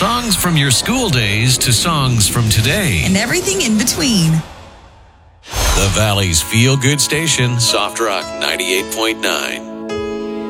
songs from your school days to songs from today. And everything in between. The Valley's feel-good station, Soft Rock 98.9.